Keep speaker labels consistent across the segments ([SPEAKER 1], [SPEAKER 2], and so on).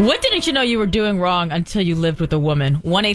[SPEAKER 1] What didn't you know you were doing wrong until you lived with a woman?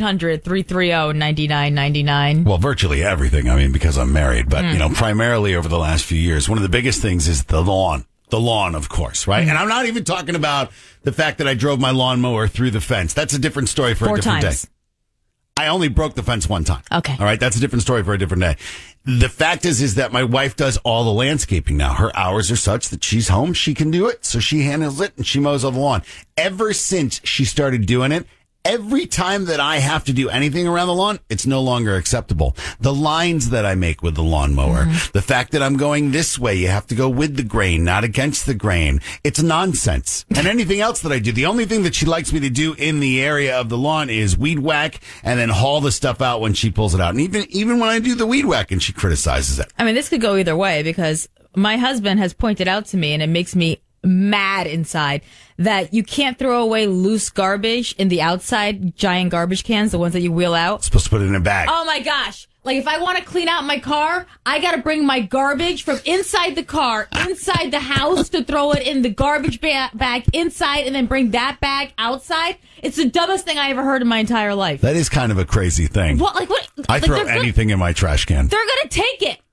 [SPEAKER 1] 1-800-330-9999.
[SPEAKER 2] Well, virtually everything. I mean, because I'm married, but, primarily over the last few years, one of the biggest things is the lawn. The lawn, of course, right? And I'm not even talking about the fact that I drove my lawnmower through the fence. That's a different story for a different day. I only broke the fence one time.
[SPEAKER 1] Okay.
[SPEAKER 2] All right. That's a different story for a different day. The fact is that my wife does all the landscaping now. Her hours are such that she's home. She can do it. So she handles it and she mows all the lawn. Ever since she started doing it, every time that I have to do anything around the lawn, it's no longer acceptable. The lines that I make with the lawnmower, the fact that I'm going this way, you have to go with the grain, not against the grain. It's nonsense. And anything else that I do, the only thing that she likes me to do in the area of the lawn is weed whack and then haul the stuff out when she pulls it out. And even when I do the weed whack and she criticizes it.
[SPEAKER 1] I mean, this could go either way because my husband has pointed out to me, and it makes me mad inside, that you can't throw away loose garbage in the outside giant garbage cans, the ones that you wheel out.
[SPEAKER 2] Supposed to put it in a bag.
[SPEAKER 1] Oh my gosh. Like if I want to clean out my car, I got to bring my garbage from inside the car, inside the house to throw it in the garbage bag inside and then bring that bag outside. It's the dumbest thing I ever heard in my entire life.
[SPEAKER 2] That is kind of a crazy thing.
[SPEAKER 1] What?
[SPEAKER 2] I throw anything in my trash can.
[SPEAKER 1] They're going to take it.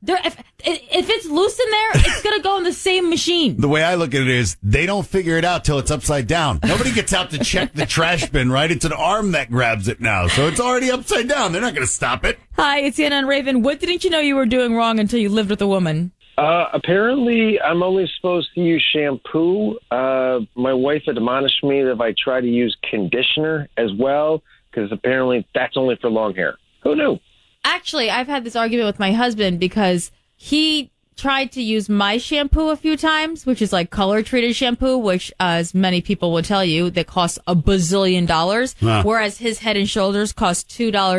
[SPEAKER 1] If it's loose in there, it's going to go in the same machine.
[SPEAKER 2] The way I look at it is they don't figure it out till it's upside down. Nobody gets out to check the trash bin, right? It's an arm that grabs it now. So it's already upside down. They're not going to stop it.
[SPEAKER 1] Hi, it's Anna and Raven. What didn't you know you were doing wrong until you lived with a woman?
[SPEAKER 3] Apparently, I'm only supposed to use shampoo. My wife admonished me that if I try to use conditioner as well, because apparently that's only for long hair. Who knew?
[SPEAKER 1] Actually, I've had this argument with my husband because he tried to use my shampoo a few times, which is like color-treated shampoo, which, as many people will tell you, that costs $1 bazillion, whereas his Head and Shoulders cost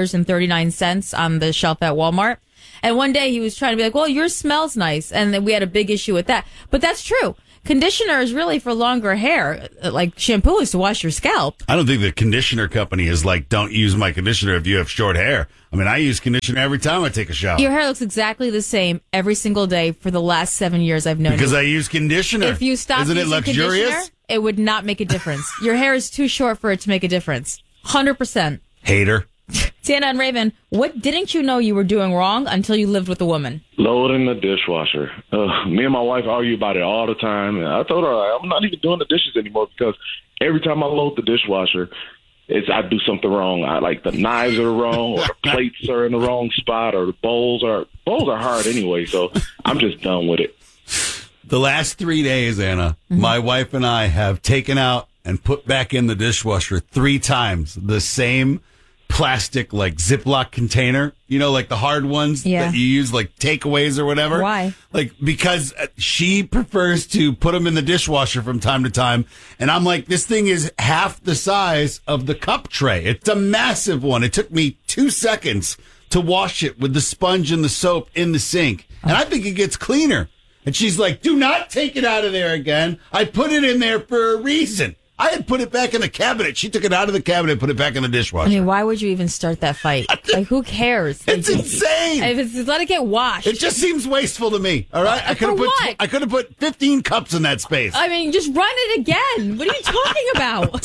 [SPEAKER 1] $2.39 on the shelf at Walmart. And one day he was trying to be like, well, yours smells nice. And then we had a big issue with that. But that's true. Conditioner is really for longer hair. Like shampoo is to wash your scalp.
[SPEAKER 2] I don't think the conditioner company is like, don't use my conditioner if you have short hair. I mean, I use conditioner every time I take a shower.
[SPEAKER 1] Your hair looks exactly the same every single day for the last 7 years I've known you.
[SPEAKER 2] Because I use conditioner.
[SPEAKER 1] If you stop
[SPEAKER 2] Isn't
[SPEAKER 1] using
[SPEAKER 2] it luxurious?
[SPEAKER 1] conditioner, it would not make a difference. Your hair is too short for it to make a difference. 100%.
[SPEAKER 2] Hater.
[SPEAKER 1] Tana and Raven, what didn't you know you were doing wrong until you lived with a woman?
[SPEAKER 4] Loading the dishwasher. Me and my wife argue about it all the time. And I told her I'm not even doing the dishes anymore because every time I load the dishwasher, I do something wrong. Like the knives are wrong, or the plates are in the wrong spot, or the bowls are hard anyway. So I'm just done with it.
[SPEAKER 2] The last 3 days, Anna, my wife and I have taken out and put back in the dishwasher 3 times the same plastic, like Ziploc container, like the hard ones that you use like takeaways or whatever.
[SPEAKER 1] Why?
[SPEAKER 2] Like, because she prefers to put them in the dishwasher from time to time. And I'm like, this thing is half the size of the cup tray. It's a massive one. It took me 2 seconds to wash it with the sponge and the soap in the sink. And I think it gets cleaner. And she's like, do not take it out of there again. I put it in there for a reason. I had put it back in the cabinet. She took it out of the cabinet and put it back in the dishwasher.
[SPEAKER 1] I mean, why would you even start that fight? Like, who cares?
[SPEAKER 2] It's insane.
[SPEAKER 1] Let it get washed.
[SPEAKER 2] It just seems wasteful to me. All right, I could have put 15 cups in that space.
[SPEAKER 1] I mean, just run it again. What are you talking about?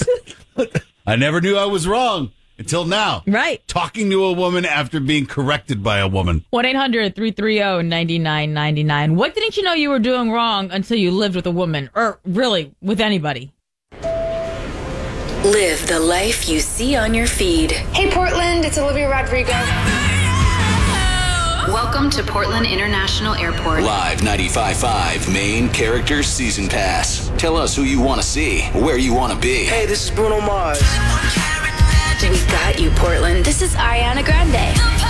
[SPEAKER 2] I never knew I was wrong until now.
[SPEAKER 1] Right.
[SPEAKER 2] Talking to a woman after being corrected by a woman.
[SPEAKER 1] 1-800-330-9999. What didn't you know you were doing wrong until you lived with a woman, or really with anybody?
[SPEAKER 5] Live the life you see on your feed.
[SPEAKER 6] Hey, Portland, it's Olivia Rodrigo.
[SPEAKER 5] Welcome to Portland International Airport.
[SPEAKER 7] Live 95.5 Main Character Season Pass. Tell us who you want to see, where you want to be.
[SPEAKER 6] Hey, this is Bruno Mars.
[SPEAKER 5] We got you, Portland. This is Ariana Grande.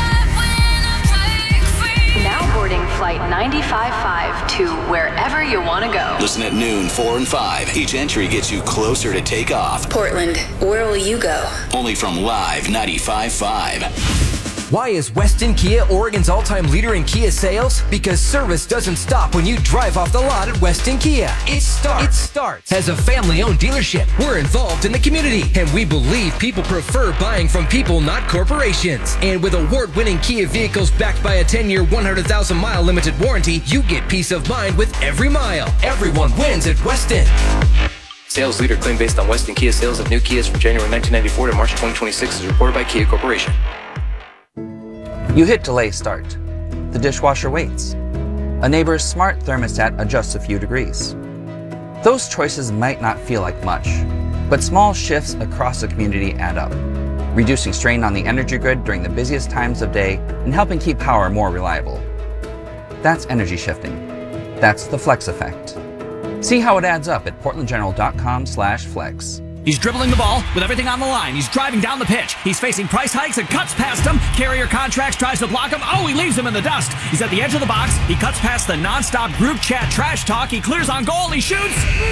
[SPEAKER 5] Now boarding flight 95.5 to wherever you want to go.
[SPEAKER 7] Listen at noon, 4 and 5. Each entry gets you closer to takeoff.
[SPEAKER 5] Portland, where will you go?
[SPEAKER 7] Only from Live 95.5.
[SPEAKER 8] Why is Weston Kia Oregon's all-time leader in Kia sales? Because service doesn't stop when you drive off the lot at Weston Kia. It starts as a family-owned dealership. We're involved in the community, and we believe people prefer buying from people, not corporations. And with award-winning Kia vehicles backed by a 10-year, 100,000-mile limited warranty, you get peace of mind with every mile. Everyone wins at Weston. Sales leader claim based on Weston Kia sales of new Kias from January 1994 to March 2026 is reported by Kia Corporation.
[SPEAKER 9] You hit delay start. The dishwasher waits. A neighbor's smart thermostat adjusts a few degrees. Those choices might not feel like much, but small shifts across the community add up, reducing strain on the energy grid during the busiest times of day and helping keep power more reliable. That's energy shifting. That's the Flex effect. See how it adds up at portlandgeneral.com/flex.
[SPEAKER 10] He's dribbling the ball with everything on the line. He's driving down the pitch. He's facing price hikes and cuts past him. Carrier Contracts tries to block him. Oh, he leaves him in the dust. He's at the edge of the box. He cuts past the nonstop group chat trash talk. He clears on goal. He shoots.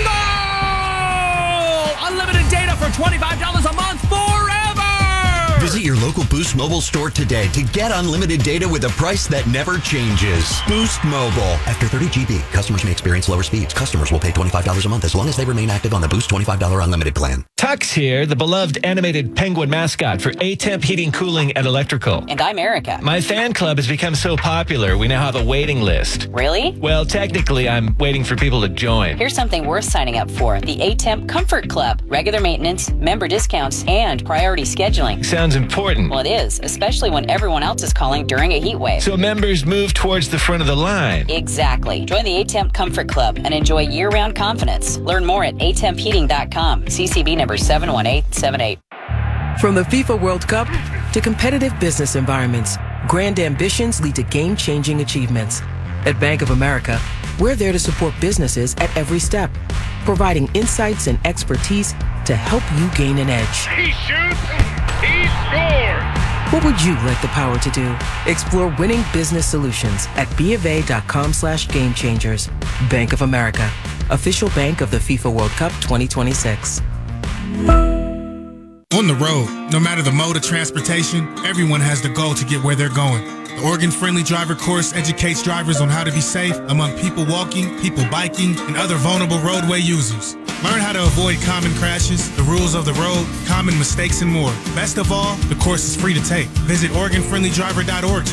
[SPEAKER 10] Goal! Unlimited data for $25 a month forever!
[SPEAKER 11] Visit your local Boost Mobile store today to get unlimited data with a price that never changes. Boost Mobile. After 30 GB, customers may experience lower speeds. Customers will pay $25 a month as long as they remain active on the Boost $25 unlimited plan.
[SPEAKER 12] Tux here, the beloved animated penguin mascot for A-Temp Heating, Cooling, and Electrical.
[SPEAKER 13] And I'm Erica.
[SPEAKER 12] My fan club has become so popular, we now have a waiting list.
[SPEAKER 13] Really?
[SPEAKER 12] Well, technically, I'm waiting for people to join.
[SPEAKER 13] Here's something worth signing up for. The A-Temp Comfort Club. Regular maintenance, member discounts, and priority scheduling.
[SPEAKER 12] Sounds important.
[SPEAKER 13] Well, it is, especially when everyone else is calling during a heat wave.
[SPEAKER 12] So members move towards the front of the line.
[SPEAKER 13] Exactly. Join the A-Temp Comfort Club and enjoy year-round confidence. Learn more at atempheating.com. CCB number 71878.
[SPEAKER 14] From the FIFA World Cup to competitive business environments, grand ambitions lead to game-changing achievements. At Bank of America, we're there to support businesses at every step, providing insights and expertise to help you gain an edge.
[SPEAKER 15] He shoots, he scores!
[SPEAKER 14] What would you like the power to do? Explore winning business solutions at BofA.com/gamechangers. Bank of America, official bank of the FIFA World Cup 2026.
[SPEAKER 16] On the road, no matter the mode of transportation, everyone has the goal to get where they're going. The Oregon Friendly Driver course educates drivers on how to be safe among people walking, people biking, and other vulnerable roadway users. Learn how to avoid common crashes, the rules of the road, common mistakes, and more. Best of all, the course is free to take. Visit OregonFriendlyDriver.org